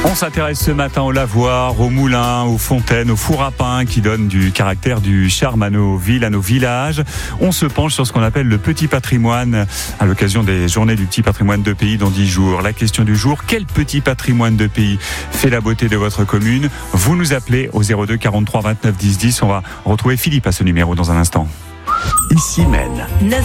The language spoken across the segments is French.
On s'intéresse ce matin au lavoir, aux moulins, aux fontaines, aux fours à pain qui donnent du caractère, du charme à nos villes, à nos villages. On se penche sur ce qu'on appelle le petit patrimoine à l'occasion des journées du petit patrimoine de pays dans 10 jours. La question du jour, quel petit patrimoine de pays fait la beauté de votre commune? Vous nous appelez au 02 43 29 10 10. On va retrouver Philippe à ce numéro dans un instant. Ici Maine.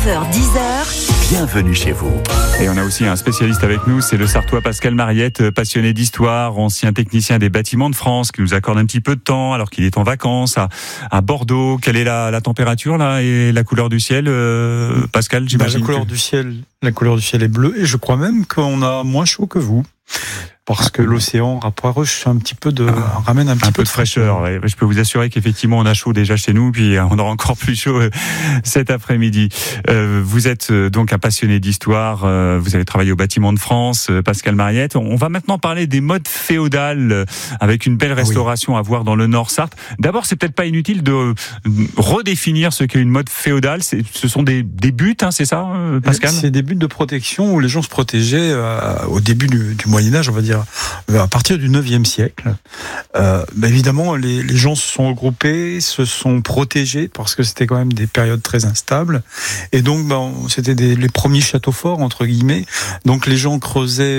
9h-10h. Bienvenue chez vous. Et on a aussi un spécialiste avec nous, c'est le Sartois Pascal Mariette, passionné d'histoire, ancien technicien des bâtiments de France, qui nous accorde un petit peu de temps alors qu'il est en vacances à Bordeaux. Quelle est la température là et la couleur du ciel, Pascal, j'imagine? La couleur du ciel est bleue et je crois même qu'on a moins chaud que vous. Parce que l'océan rapproche un petit peu ramène un petit peu de fraîcheur. Ouais. Je peux vous assurer qu'effectivement on a chaud déjà chez nous, puis on aura encore plus chaud cet après-midi. Vous êtes donc un passionné d'histoire. Vous avez travaillé au bâtiment de France, Pascal Mariette. On va maintenant parler des modes féodales avec une belle restauration à voir dans le Nord Sarthe. D'abord, c'est peut-être pas inutile de redéfinir ce qu'est une mode féodale. Ce sont des buts, hein, c'est ça, Pascal? C'est des buts de protection où les gens se protégeaient au début du Moyen-Âge, on va dire. À partir du 9e siècle, évidemment, les gens se sont regroupés, se sont protégés parce que c'était quand même des périodes très instables. Et donc, c'était les premiers châteaux forts entre guillemets. Donc, les gens creusaient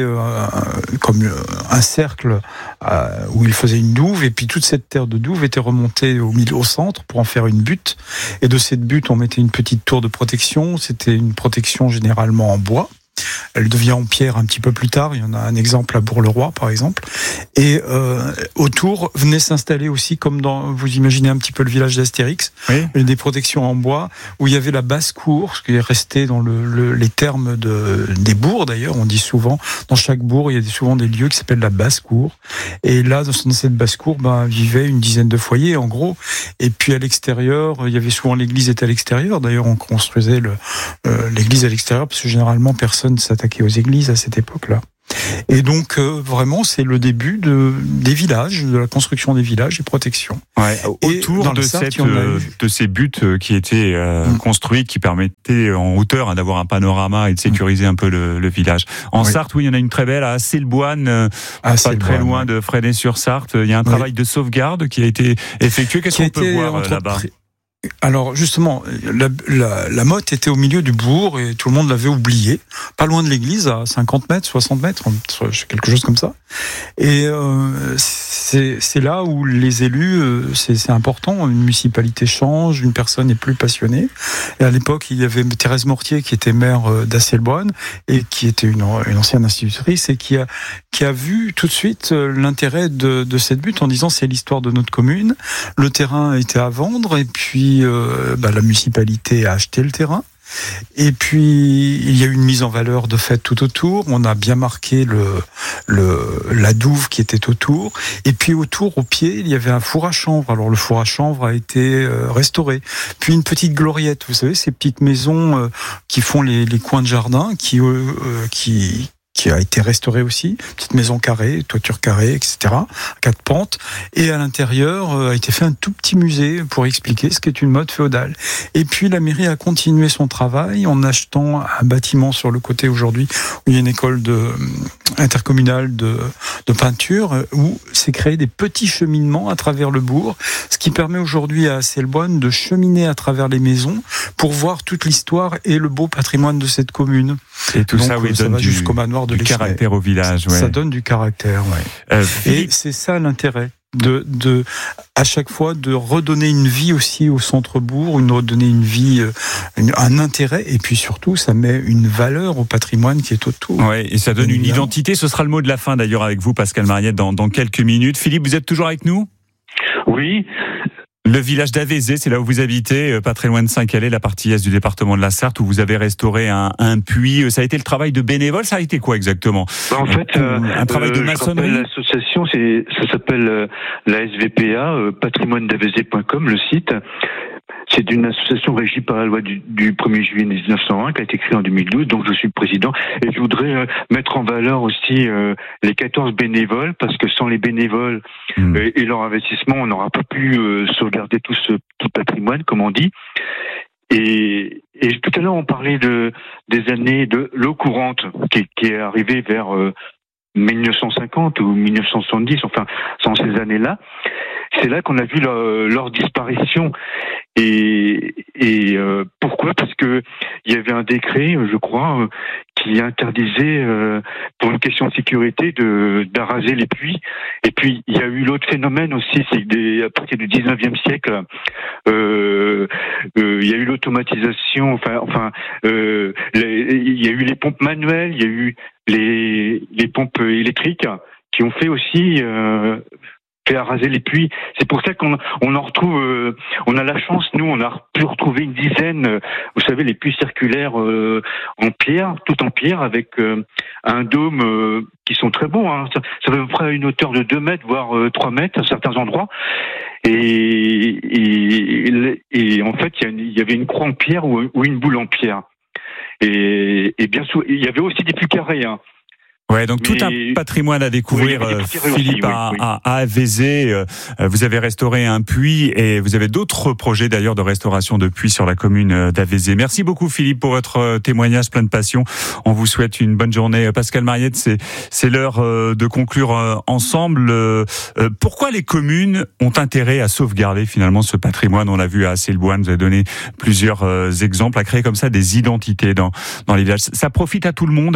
comme un cercle où ils faisaient une douve, et puis toute cette terre de douve était remontée au centre pour en faire une butte. Et de cette butte, on mettait une petite tour de protection. C'était une protection généralement en bois. Elle devient en pierre un petit peu plus tard. Il y en a un exemple à Bourg-le-Roi, par exemple. Et autour venaient s'installer aussi, comme vous imaginez un petit peu le village d'Astérix, des protections en bois, où il y avait la basse-cour, ce qui est resté dans les termes des bourgs d'ailleurs. On dit souvent, dans chaque bourg, il y a souvent des lieux qui s'appellent la basse-cour. Et là, dans cette basse-cour, vivaient une dizaine de foyers, en gros. Et puis à l'extérieur, il y avait souvent l'église était à l'extérieur. D'ailleurs, on construisait l'église à l'extérieur, parce que généralement, personne ne s'attaquer aux églises à cette époque-là. Et donc, vraiment, c'est le début des villages, de la construction des villages et protection. Ouais, autour de ces buts qui étaient construits, qui permettaient en hauteur d'avoir un panorama et de sécuriser un peu le village. En Sarthe, il y en a une très belle à Céleboine, pas très loin de Fresnay-sur-Sarthe. Il y a un travail de sauvegarde qui a été effectué. Qu'est-ce qu'on peut voir là-bas? Alors justement, la motte était au milieu du bourg et tout le monde l'avait oubliée, pas loin de l'église, à 50 mètres, 60 mètres, quelque chose comme ça. Et c'est là où les élus, c'est important, une municipalité change, une personne est plus passionnée. Et à l'époque, il y avait Thérèse Mortier qui était maire d'Asselborn et qui était une ancienne institutrice et qui a vu tout de suite l'intérêt de cette butte en disant c'est l'histoire de notre commune. Le terrain était à vendre et puis la municipalité a acheté le terrain. Et puis il y a eu une mise en valeur de fait tout autour. On a bien marqué la douve qui était autour. Et puis autour, au pied, il y avait un four à chanvre. Alors le four à chanvre a été restauré. Puis une petite gloriette, vous savez, ces petites maisons qui font les coins de jardin, qui a été restaurée aussi, petite maison carrée, toiture carrée, etc., 4 pentes, et à l'intérieur a été fait un tout petit musée pour expliquer ce qu'est une mode féodale. Et puis la mairie a continué son travail en achetant un bâtiment sur le côté aujourd'hui où il y a une école intercommunale de peinture où s'est créé des petits cheminements à travers le bourg, ce qui permet aujourd'hui à Céleboine de cheminer à travers les maisons pour voir toute l'histoire et le beau patrimoine de cette commune. Et tout donc, ça, ça va jusqu'au manoir de du caractère au village. Ça donne du caractère, et c'est ça l'intérêt. À chaque fois de redonner une vie aussi au centre-bourg, redonner une vie, un intérêt, et puis surtout ça met une valeur au patrimoine qui est autour. Ouais, et ça donne une identité. Ce sera le mot de la fin d'ailleurs avec vous, Pascal Mariette, dans quelques minutes. Philippe, vous êtes toujours avec nous? Oui. Le village d'Avézé, c'est là où vous habitez, pas très loin de Saint-Calais, la partie est du département de la Sarthe, où vous avez restauré un puits. Ça a été le travail de bénévoles, ça a été quoi exactement? En fait, un travail de maçonnerie. L'association, ça s'appelle la SVPA, patrimoine-d'Avézé.com, le site. C'est une association régie par la loi du 1er juillet 1901 qui a été créée en 2012, donc je suis le président. Et je voudrais mettre en valeur aussi les 14 bénévoles, parce que sans les bénévoles et leur investissement, on n'aura pas pu sauvegarder tout ce petit patrimoine, comme on dit. Et tout à l'heure, on parlait des années de l'eau courante qui est arrivée vers 1950 ou 1970, enfin, dans ces années-là. C'est là qu'on a vu leur disparition. Et pourquoi ? Parce que il y avait un décret, je crois, qui interdisait, pour une question de sécurité, d'araser les puits. Et puis il y a eu l'autre phénomène aussi, c'est que à partir du 19e siècle, il y a eu l'automatisation. Il y a eu les pompes manuelles, il y a eu les pompes électriques qui ont fait aussi fait araser les puits. C'est pour ça qu'on en retrouve, on a la chance, nous, on a pu retrouver une dizaine, vous savez, les puits circulaires en pierre, tout en pierre, avec un dôme qui sont très beaux. Hein. Ça fait à peu près à une hauteur de 2 mètres, voire 3 mètres à certains endroits. Et en fait, il y avait une croix en pierre ou une boule en pierre. Et bien sûr, il y avait aussi des puits carrés, hein. Ouais, donc tout un patrimoine à découvrir, Philippe, à Vézé. Vous avez restauré un puits et vous avez d'autres projets d'ailleurs de restauration de puits sur la commune d'Avézé. Merci beaucoup, Philippe, pour votre témoignage plein de passion. On vous souhaite une bonne journée. Pascal Mariette, c'est l'heure de conclure ensemble. Pourquoi les communes ont intérêt à sauvegarder finalement ce patrimoine ? On l'a vu à Assez-le-Bois, vous avez donné plusieurs exemples, à créer comme ça des identités dans les villages. Ça profite à tout le monde ?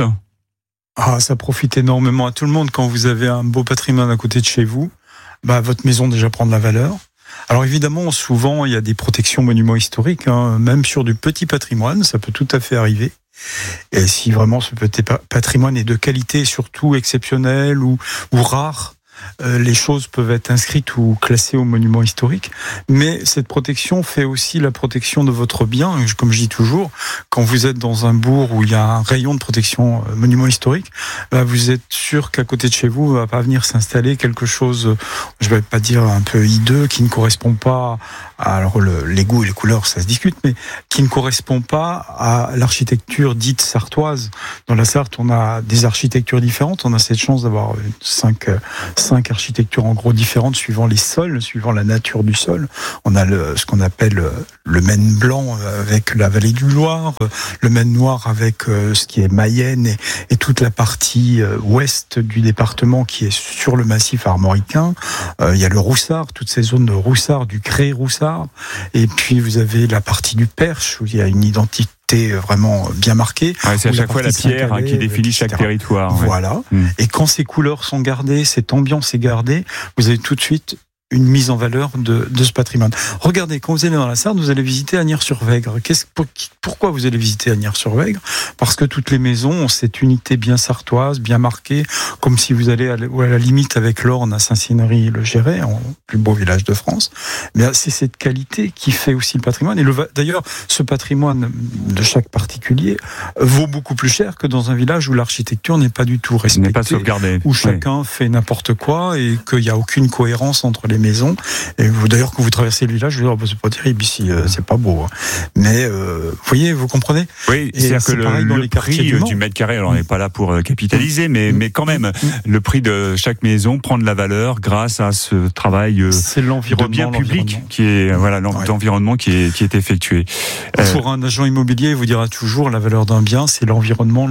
Ça profite énormément à tout le monde quand vous avez un beau patrimoine à côté de chez vous. Votre maison déjà prend de la valeur. Alors évidemment, souvent il y a des protections monuments historiques, hein, même sur du petit patrimoine, ça peut tout à fait arriver. Et si vraiment ce petit patrimoine est de qualité, surtout exceptionnelle ou rare, les choses peuvent être inscrites ou classées au monument historique, mais cette protection fait aussi la protection de votre bien. Comme je dis toujours, quand vous êtes dans un bourg où il y a un rayon de protection monument historique, vous êtes sûr qu'à côté de chez vous, va pas venir s'installer quelque chose, je vais pas dire un peu hideux, qui ne correspond pas alors les goûts et les couleurs, ça se discute, mais qui ne correspond pas à l'architecture dite sartoise. Dans la Sarthe, on a des architectures différentes. On a cette chance d'avoir 5 architectures en gros différentes suivant les sols, suivant la nature du sol. On a ce qu'on appelle le Maine blanc avec la vallée du Loir, le Maine noir avec ce qui est Mayenne et toute la partie ouest du département qui est sur le massif armoricain. Il y a le Roussard, toutes ces zones de Roussard, du Cré-Roussard. Et puis vous avez la partie du Perche où il y a une identité vraiment bien marquée. C'est à chaque fois la pierre qui définit chaque territoire. Voilà. Et quand ces couleurs sont gardées, cette ambiance est gardée, vous avez tout de suite une mise en valeur de ce patrimoine. Regardez, quand vous allez dans la Sarthe, vous allez visiter Asnières-sur-Vègre. Pourquoi vous allez visiter Asnières-sur-Vègre ? Parce que toutes les maisons ont cette unité bien sartoise, bien marquée, comme si vous allez à la limite avec l'Orne à Saint-Cénery-le-Géret, en plus beau village de France. Mais c'est cette qualité qui fait aussi le patrimoine. Et d'ailleurs, ce patrimoine de chaque particulier vaut beaucoup plus cher que dans un village où l'architecture n'est pas du tout respectée, n'est pas sauvegardée, où chacun fait n'importe quoi et qu'il n'y a aucune cohérence entre les maisons. Et d'ailleurs, quand vous traversez le village, je veux dire, c'est pas terrible ici, c'est pas beau. Mais vous voyez, vous comprenez ? Oui, c'est-à-dire que le prix du mètre carré, alors on n'est pas là pour capitaliser, mais quand même, le prix de chaque maison prend de la valeur grâce à ce travail de bien public qui est l'environnement qui est effectué. Pour un agent immobilier, il vous dira toujours la valeur d'un bien, c'est l'environnement.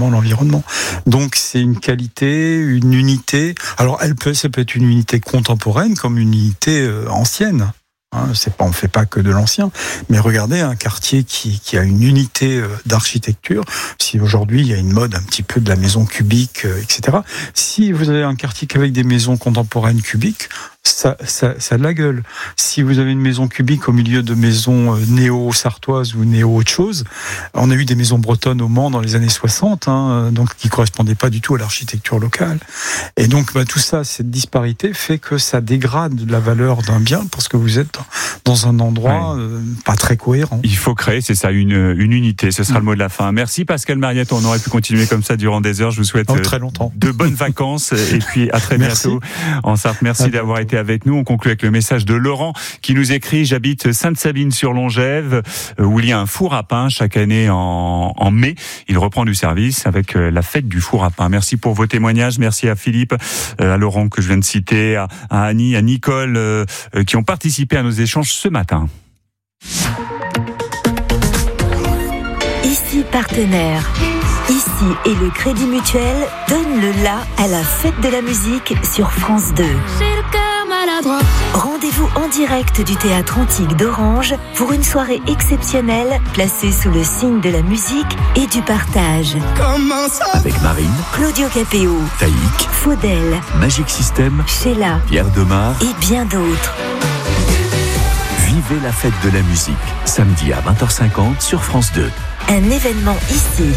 Donc c'est une qualité, une unité. Alors ça peut être une unité contemporaine comme une unité ancienne. On ne fait pas que de l'ancien, mais regardez un quartier qui a une unité d'architecture. Si aujourd'hui il y a une mode un petit peu de la maison cubique, etc. Si vous avez un quartier avec des maisons contemporaines cubiques, ça a de la gueule. Si vous avez une maison cubique au milieu de maisons néo-sartoises ou néo-autre chose, on a eu des maisons bretonnes au Mans dans les années 60, donc qui correspondaient pas du tout à l'architecture locale. Et donc tout ça, cette disparité fait que ça dégrade la valeur d'un bien parce que vous êtes dans un endroit pas très cohérent. Il faut créer, c'est ça, une unité. Ce sera le mot de la fin. Merci Pascal Mariette. On aurait pu continuer comme ça durant des heures. Je vous souhaite très longtemps. De bonnes vacances et puis à très bientôt en Sarthe. Merci d'avoir été avec nous. On conclut avec le message de Laurent qui nous écrit: j'habite Sainte-Sabine-sur-Longève où il y a un four à pain chaque année en mai. Il reprend du service avec la fête du four à pain. Merci pour vos témoignages. Merci à Philippe, à Laurent que je viens de citer, à Annie, à Nicole qui ont participé à nos échanges ce matin. Ici partenaire. Ici et le Crédit Mutuel donnent le la à la fête de la musique sur France 2. Rendez-vous en direct du Théâtre Antique d'Orange pour une soirée exceptionnelle placée sous le signe de la musique et du partage. Avec Marine, Claudio Capéo, Taïk, Faudel, Magic System, Sheila Pierre Demar et bien d'autres. Vivez la fête de la musique, samedi à 20h50 sur France 2. Un événement ici.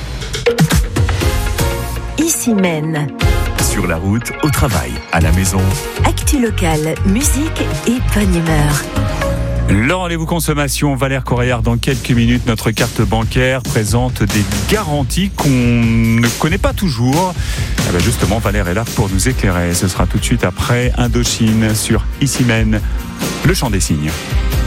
Ici mène. Sur la route, au travail, à la maison. Actu locale, musique et bonne humeur. Le rendez-vous consommation, Valère Correillard, dans quelques minutes, notre carte bancaire présente des garanties qu'on ne connaît pas toujours. Et bien justement, Valère est là pour nous éclairer. Ce sera tout de suite après Indochine sur Ici Mène, le chant des cygnes.